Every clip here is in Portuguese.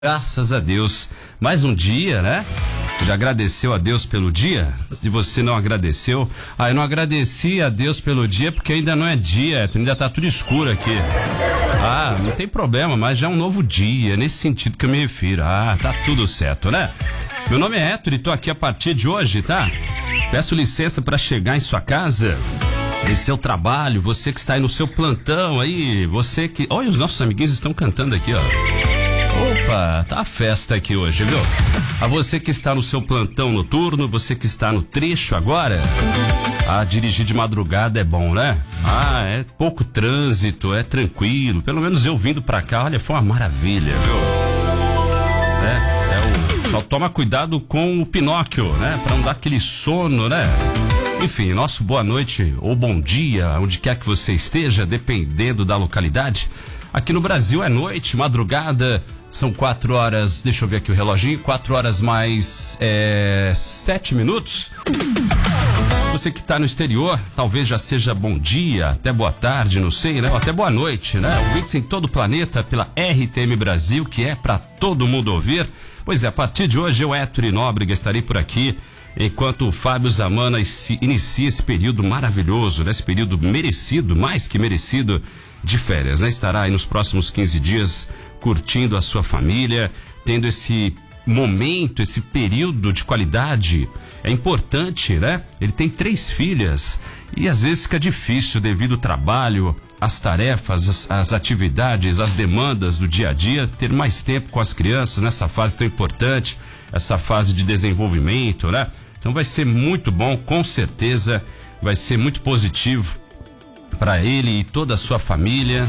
Graças a Deus, mais um dia, né? Já agradeceu a Deus pelo dia? Se você não agradeceu, eu não agradeci a Deus pelo dia porque ainda não é dia, ainda tá tudo escuro aqui. Não tem problema, mas já é um novo dia, nesse sentido que eu me refiro. Tá tudo certo, né? Meu nome é Héctor e tô aqui a partir de hoje, tá? Peço licença para chegar em sua casa, em seu trabalho, você que está aí no seu plantão aí, você que... Olha, os nossos amiguinhos estão cantando aqui, ó. Opa, tá a festa aqui hoje, viu? A você que está no seu plantão noturno, você que está no trecho agora, dirigir de madrugada é bom, né? É pouco trânsito, é tranquilo. Pelo menos eu vindo pra cá, olha, foi uma maravilha, viu? Só toma cuidado com o Pinóquio, né? Pra não dar aquele sono, né? Enfim, nosso boa noite ou bom dia, onde quer que você esteja, dependendo da localidade. Aqui no Brasil é noite, madrugada, são 4 horas, deixa eu ver aqui o reloginho, 4 horas mais 7 minutos. Você que está no exterior, talvez já seja bom dia, até boa tarde, não sei, né? Ou até boa noite, né? Ouvintes em todo o planeta pela RTM Brasil, que é para todo mundo ouvir. Pois é, a partir de hoje eu, Héctor Nóbrega, estarei por aqui, enquanto o Fábio Zamana inicia esse período maravilhoso, né? Esse período merecido, mais que merecido, de férias, né? Estará aí nos próximos 15 dias curtindo a sua família, tendo esse momento, esse período de qualidade. É importante, né? Ele tem 3 filhas e às vezes fica difícil devido ao trabalho, as tarefas, as atividades, as demandas do dia a dia, ter mais tempo com as crianças nessa fase tão importante, essa fase de desenvolvimento, né? Então vai ser muito bom, com certeza, vai ser muito positivo para ele e toda a sua família.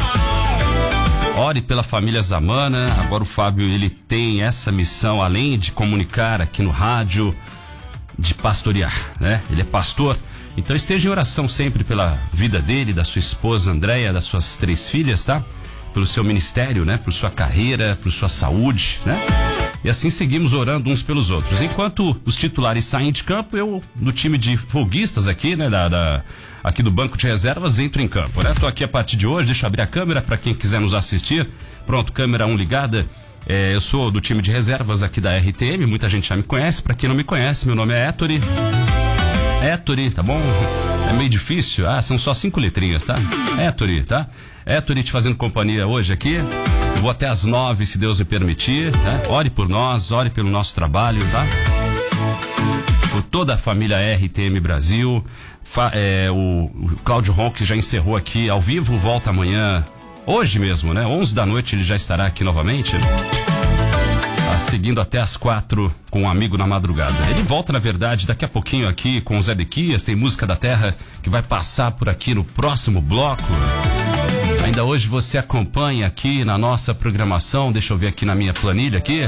Ore pela família Zamana. Agora o Fábio, ele tem essa missão, além de comunicar aqui no rádio, de pastorear, né? Ele é pastor, então esteja em oração sempre pela vida dele, da sua esposa Andréia, das suas 3 filhas, tá? Pelo seu ministério, né? Por sua carreira, por sua saúde, né? E assim seguimos orando uns pelos outros. Enquanto os titulares saem de campo, eu, no time de folguistas aqui, né? Aqui do banco de reservas, entro em campo, né? Tô aqui a partir de hoje, deixa eu abrir a câmera para quem quiser nos assistir. Pronto, câmera 1 ligada. Eu sou do time de reservas aqui da RTM, muita gente já me conhece. Para quem não me conhece, meu nome é Héctor. Héctor, tá bom? É meio difícil, são só 5 letrinhas, tá? Héctor, tá? Héctor te fazendo companhia hoje aqui. Eu vou até às 9, se Deus me permitir, né? Ore por nós, ore pelo nosso trabalho, tá? Por toda a família RTM Brasil. O Cláudio Ronques já encerrou aqui ao vivo, volta amanhã, hoje mesmo, né? 11 da noite ele já estará aqui novamente, seguindo até às 4 com um amigo na madrugada. Ele volta, na verdade, daqui a pouquinho aqui com o Zé Dequias, tem Música da Terra que vai passar por aqui no próximo bloco. Ainda hoje você acompanha aqui na nossa programação, deixa eu ver aqui na minha planilha aqui.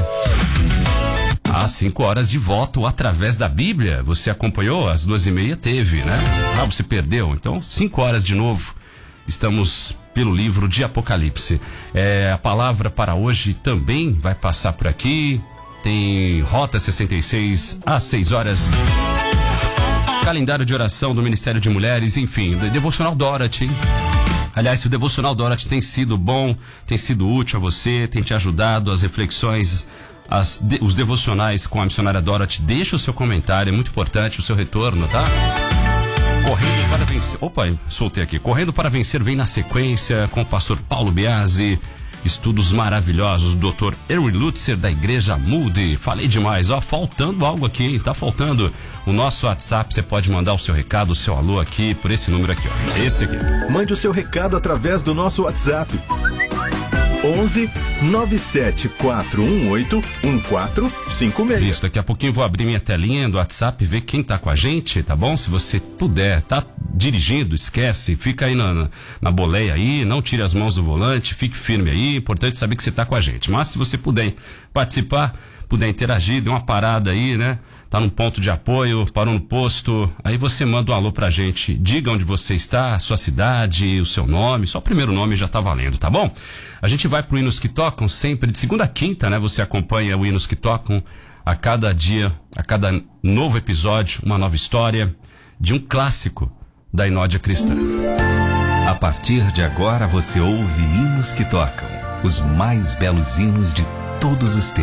Às 5 horas de voto através da Bíblia. Você acompanhou? Às 2h30 teve, né? Você perdeu. Então, 5 horas de novo. Estamos pelo livro de Apocalipse. A palavra para hoje também vai passar por aqui. Tem Rota 66 às 6 horas. Calendário de oração do Ministério de Mulheres, enfim, Devocional Dorothy. Aliás, o Devocional Dorothy tem sido bom, tem sido útil a você, tem te ajudado, as reflexões, os devocionais com a missionária Dorothy. Deixa o seu comentário, é muito importante o seu retorno, tá? Correndo para vencer. Opa, soltei aqui. Correndo para vencer vem na sequência com o pastor Paulo Biasi. Estudos maravilhosos do Dr. Erwin Lutzer da Igreja Moody. Falei demais, faltando algo aqui, hein? Tá faltando o nosso WhatsApp. Você pode mandar o seu recado, o seu alô aqui por esse número aqui, ó. Esse aqui. Mande o seu recado através do nosso WhatsApp. 11 97 418 1456. Isso, daqui a pouquinho eu vou abrir minha telinha do WhatsApp e ver quem tá com a gente, tá bom? Se você puder, tá dirigindo, esquece, fica aí na boleia aí, não tire as mãos do volante, fique firme aí, importante saber que você tá com a gente. Mas se você puder participar, puder interagir, dê uma parada aí, né? Tá num ponto de apoio, parou no posto, aí você manda um alô pra gente, diga onde você está, a sua cidade, o seu nome, só o primeiro nome já tá valendo, tá bom? A gente vai pro Hinos que Tocam sempre, de segunda a quinta, né? Você acompanha o Hinos que Tocam a cada dia, a cada novo episódio, uma nova história de um clássico da Inódia Cristã. A partir de agora você ouve Hinos que Tocam, os mais belos hinos de todos os tempos.